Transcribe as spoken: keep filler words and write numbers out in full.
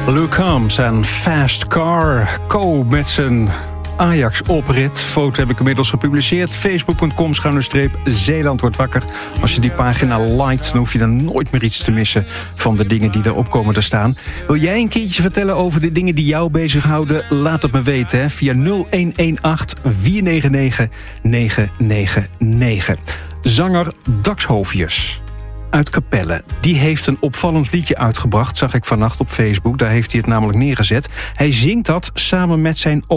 Luke Combs en Fast Car. Co met zijn Ajax-oprit. Foto heb ik inmiddels gepubliceerd. Facebook punt com schuine streep Zeeland wordt wakker. Als je die pagina liked, dan hoef je dan nooit meer iets te missen van de dingen die erop komen te staan. Wil jij een keertje vertellen over de dingen die jou bezighouden? Laat het me weten hè, via nul een een acht vier negen negen negen negen negen. Zanger Dax Hovius uit Capelle. Die heeft een opvallend liedje uitgebracht, zag ik vannacht op Facebook. Daar heeft hij het namelijk neergezet. Hij zingt dat samen met zijn